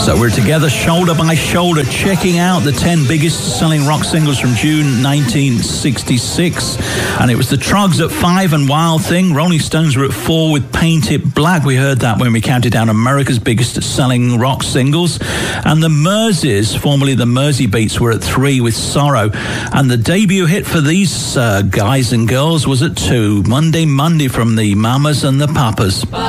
So we're together shoulder by shoulder checking out the 10 biggest selling rock singles from June 1966. And it was the Troggs at 5 and Wild Thing. Rolling Stones were at 4 with Paint It Black. We heard that when we counted down America's biggest selling rock singles. And the Merseys, formerly the Mersey Beats, were at 3 with Sorrow. And the debut hit for these guys and girls was at 2, Monday Monday from the Mamas and the Papas.